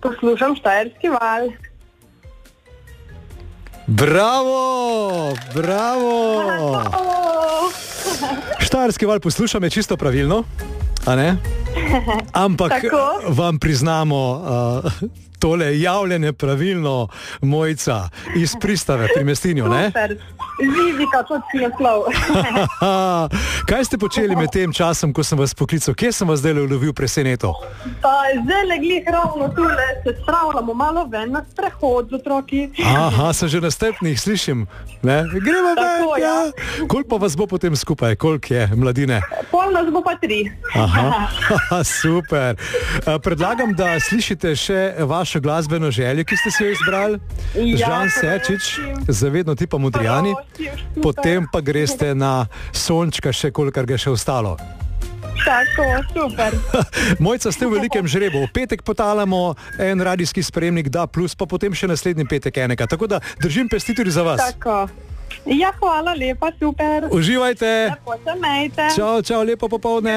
Poslušam Štajerski val. Bravo! Štajerski val poslušam je čisto pravilno, a ne? Ampak vam priznamo tole javljanje pravilno, Mojca, iz Pristave pri Mestinju, ne? Super, Zizika, to si naslov. Kaj ste počeli med tem časom, ko sem vas poklical? Kje sem vas zdaj ulovil preseneto? Zdaj glih ravno tule, se spravljamo malo ven na sprehod z otroki. Aha, sem že nastrpnih, slišim, ne? Gremo ven, ja. Koliko pa vas bo potem skupaj? Koliko je mladine? Pol nas bo pa 3. Aha, super. Predlagam, da slišite še vašo glasbeno željo, ki ste si jo izbrali. Žan Sečič, Zavedno ti pa Modrijani. Potem pa greste na Sončka še, kolikor ga še ostalo. Tako, super. Mojca, ste v velikem žrebu. V petek potalamo en radijski sprejemnik Da Plus, pa potem še naslednji petek enega. Tako da držim pesti tudi za vas. Tako. Ja, hvala lepa, super. Uživajte. Lepo se majte. Čau, lepo popoldne.